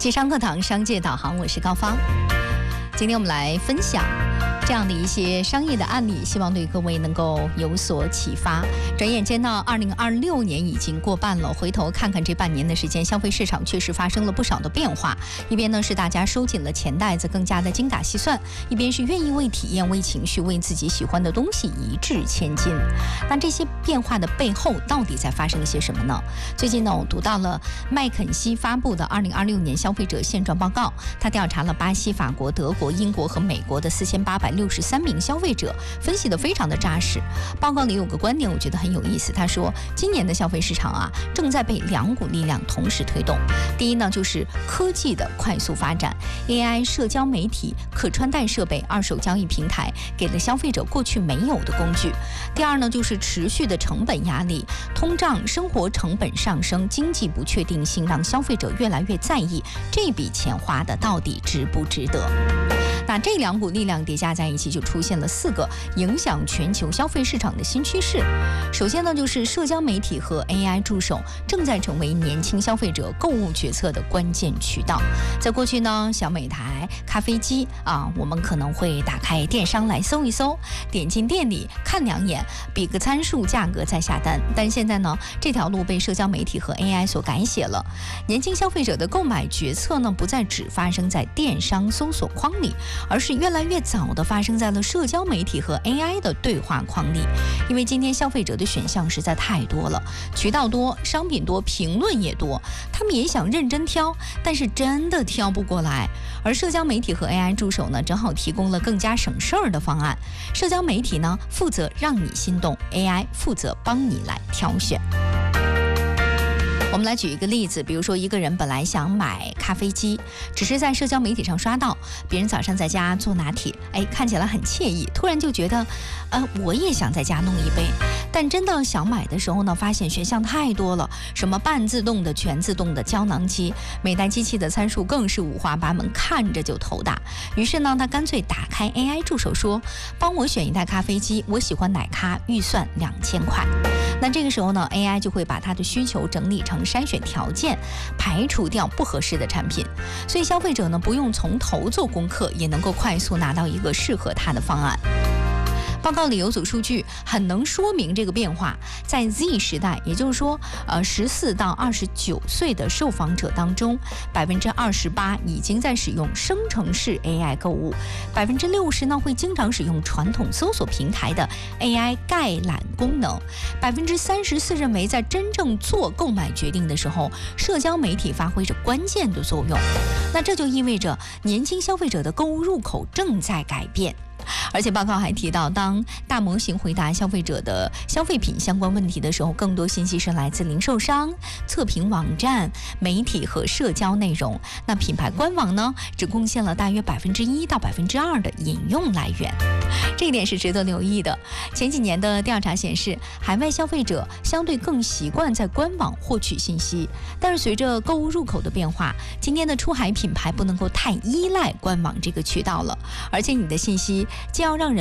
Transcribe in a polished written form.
济商课堂商界导航，我是高芳。今天我们来分享这样的一些商业的案例，希望对各位能够有所启发。转眼间到2026年已经过半了，回头看看这半年的时间，消费市场确实发生了不少的变化。一边呢是大家收紧了钱袋子，更加的精打细算；一边是愿意为体验、为情绪、为自己喜欢的东西一掷千金。那这些变化的背后，到底在发生一些什么呢？最近呢，我读到了麦肯锡发布的2026年消费者现状报告，他调查了巴西、法国、德国、英国和美国的4863名消费者，分析得非常的扎实。报告里有个观点我觉得很有意思，他说今年的消费市场正在被两股力量同时推动。第一呢，就是科技的快速发展， AI、 社交媒体、可穿戴设备、二手交易平台给了消费者过去没有的工具。第二呢，就是持续的成本压力，通胀、生活成本上升、经济不确定性，让消费者越来越在意这笔钱花的到底值不值得。那这两股力量叠加在一起，就出现了4个影响全球消费市场的新趋势。首先呢，就是社交媒体和 AI 助手正在成为年轻消费者购物决策的关键渠道。在过去呢，小每台咖啡机我们可能会打开电商来搜一搜，点进店里看2眼，比个参数，价格再下单。但现在呢，这条路被社交媒体和 AI 所改写了。年轻消费者的购买决策呢，不再只发生在电商搜索框里，而是越来越早的发生在了社交媒体和 AI 的对话框里。因为今天消费者的选项实在太多了，渠道多，商品多，评论也多，他们也想认真挑，但是真的挑不过来。而社交媒体和 AI 助手呢，正好提供了更加省事儿的方案。社交媒体呢，负责让你心动， AI 负责帮你来挑选。我们来举一个例子，比如说一个人本来想买咖啡机，只是在社交媒体上刷到别人早上在家做拿铁，看起来很惬意，突然就觉得我也想在家弄一杯。但真的想买的时候呢，发现选项太多了，什么半自动的、全自动的、胶囊机，每台机器的参数更是五花八门，看着就头大。于是呢，他干脆打开 AI 助手说，帮我选一台咖啡机，我喜欢奶咖，预算2000块。那这个时候呢， AI 就会把他的需求整理成筛选条件，排除掉不合适的产品，所以消费者呢，不用从头做功课，也能够快速拿到一个适合他的方案。报告里有组数据很能说明这个变化。在 Z 时代，也就是说14到29岁的受访者当中，28%已经在使用生成式 AI 购物，60%呢会经常使用传统搜索平台的 AI 概览功能，34%认为在真正做购买决定的时候，社交媒体发挥着关键的作用。那这就意味着年轻消费者的购物入口正在改变。而且报告还提到，当大模型回答消费者的消费品相关问题的时候，更多信息是来自零售商、测评网站、媒体和社交内容。那品牌官网呢，只贡献了大约1%到2%的引用来源，这一点是值得留意的。前几年的调查显示，海外消费者相对更习惯在官网获取信息，但是随着购物入口的变化，今天的出海品牌不能够太依赖官网这个渠道了，而且你的信息既要让人